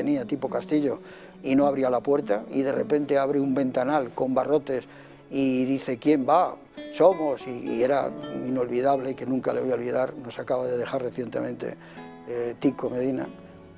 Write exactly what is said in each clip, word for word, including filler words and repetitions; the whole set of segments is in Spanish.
tenía, tipo castillo, y no abría la puerta, y de repente abre un ventanal con barrotes y dice, ¿quién va? Somos, y, y era inolvidable, y que nunca le voy a olvidar, nos acaba de dejar recientemente eh, Tico Medina.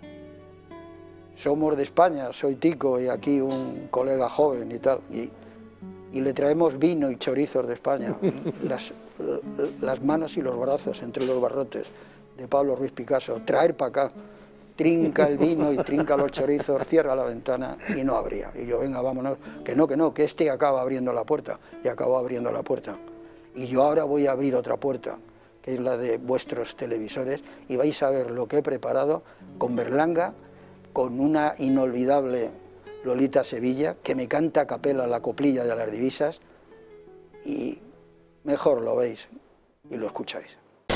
Somos de España, soy Tico, y aquí un colega joven y tal, y, y le traemos vino y chorizos de España, y las, las manos y los brazos entre los barrotes de Pablo Ruiz Picasso, traer para acá, trinca el vino y trinca los chorizos, cierra la ventana, y no abría. Y yo, venga, vámonos, que no, que no, que este acaba abriendo la puerta, y acabó abriendo la puerta. Y yo ahora voy a abrir otra puerta, que es la de vuestros televisores, y vais a ver lo que he preparado con Berlanga, con una inolvidable Lolita Sevilla, que me canta a capela la coplilla de las divisas, y mejor lo veis y lo escucháis.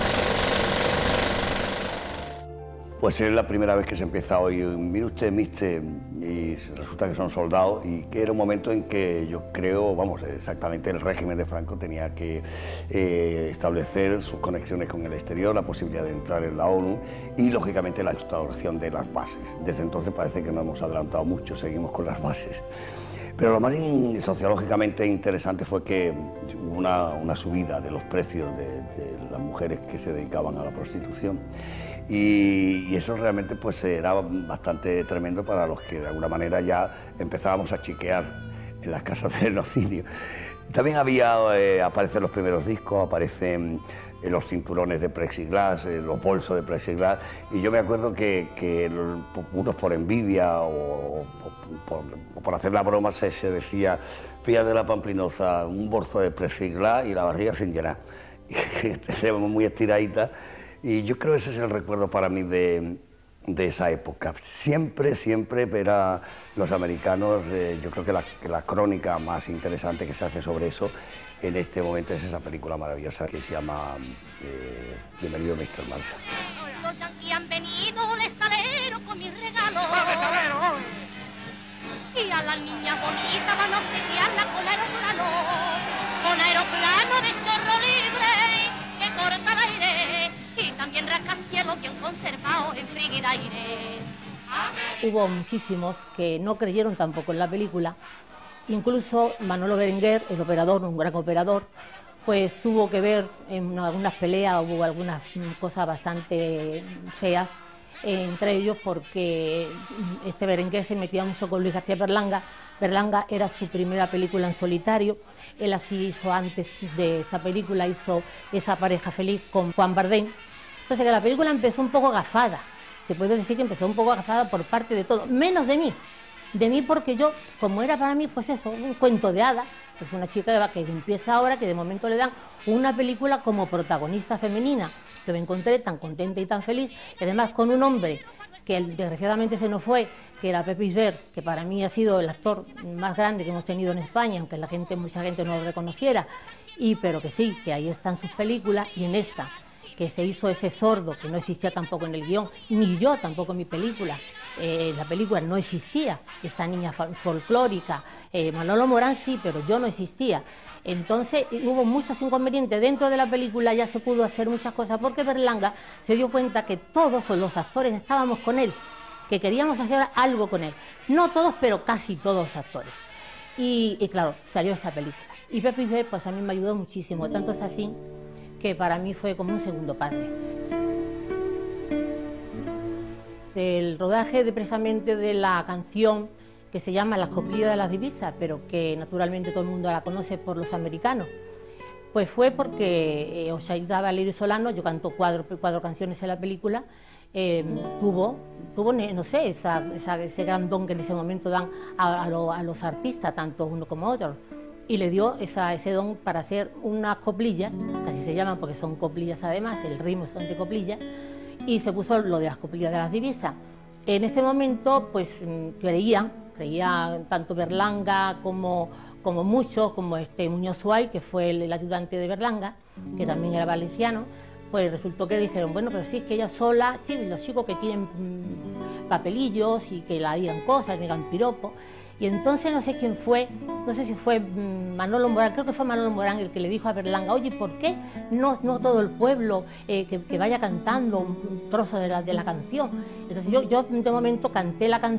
Pues es la primera vez que se empieza hoy, mire usted, mister, y resulta que son soldados, y que era un momento en que yo creo, vamos, exactamente el régimen de Franco tenía que eh, establecer sus conexiones con el exterior, la posibilidad de entrar en la ONU y, lógicamente, la instauración de las bases. Desde entonces parece que no hemos adelantado mucho, seguimos con las bases. Pero lo más in, sociológicamente interesante fue que hubo una, una subida de los precios de, de las mujeres que se dedicaban a la prostitución. Y, y eso realmente pues era bastante tremendo para los que de alguna manera ya empezábamos a chiquear en las casas de genocidio. También había, eh, aparecen los primeros discos, aparecen eh, los cinturones de plexiglas, eh, los bolsos de plexiglas, y yo me acuerdo que, que unos por envidia o, o, por, o por hacer la broma se, se decía, pilla de la Pamplinosa, un bolso de plexiglas y la barriga sin llenar, y muy estiradita. Y yo creo que ese es el recuerdo para mí de, de esa época. Siempre, siempre ver a los americanos, eh, yo creo que la, que la crónica más interesante que se hace sobre eso en este momento es esa película maravillosa que se llama eh, Bienvenido mister Marshall. Los yanquis han venido, les salero con mis regalos. Y a las niñas bonitas van a obsequiarla con aeroplano, con aeroplano de chorro libre que corta el aire. Y también rascacielos bien conservados en frígido aire. Hubo muchísimos que no creyeron tampoco en la película. Incluso Manolo Berenguer, el operador, un gran operador, pues tuvo que ver en algunas peleas, hubo algunas cosas bastante feas entre ellos, porque este Berenguer se metía mucho con Luis García Berlanga. Berlanga era su primera película en solitario, él así hizo antes de esta película, hizo Esa pareja feliz con Juan Bardem. Entonces que la película empezó un poco agafada, se puede decir que empezó un poco agafada por parte de todo, menos de mí, de mí porque yo, como era para mí pues eso, un cuento de hadas, pues una chica que empieza ahora, que de momento le dan una película como protagonista femenina, que me encontré tan contenta y tan feliz, y además con un hombre que desgraciadamente se nos fue, que era Pepe Isbert, que para mí ha sido el actor más grande que hemos tenido en España, aunque la gente, mucha gente no lo reconociera, y, pero que sí, que ahí están sus películas, y en esta, que se hizo ese sordo, que no existía tampoco en el guión, ni yo tampoco en mi película, eh, la película no existía, esta niña folclórica, eh, Manolo Morán sí, pero yo no existía. Entonces hubo muchos inconvenientes dentro de la película, ya se pudo hacer muchas cosas porque Berlanga se dio cuenta que todos los actores estábamos con él, que queríamos hacer algo con él, no todos pero casi todos los actores, y, y claro, salió esta película y Pepe Isbert pues a mí me ayudó muchísimo, tanto es así que para mí fue como un segundo padre. El rodaje de, precisamente de la canción que se llama Las coplillas de las divisas, pero que naturalmente todo el mundo la conoce por los americanos, pues fue porque eh, Osaida Valerio Solano, yo canto cuatro, cuatro canciones en la película, eh, tuvo, tuvo, no sé, esa, esa, ese gran don que en ese momento dan a, a, lo, a los artistas, tanto uno como otro, y le dio esa, ese don para hacer unas coplillas, que así se llaman porque son coplillas además, el ritmo son de coplillas, y se puso lo de las coplillas de las divisas. En ese momento, pues creían, creían tanto Berlanga como, como muchos, como este Muñoz Suárez, que fue el, el ayudante de Berlanga, que también era valenciano, pues resultó que dijeron, bueno, pero sí, es que ella sola, sí, los chicos que quieren mmm, papelillos y que la digan cosas, digan piropos. Y entonces no sé quién fue, no sé si fue Manolo Morán, creo que fue Manolo Morán el que le dijo a Berlanga, oye, ¿por qué no, no todo el pueblo eh, que, que vaya cantando un trozo de la, de la canción? Entonces yo, yo en este momento canté la canción.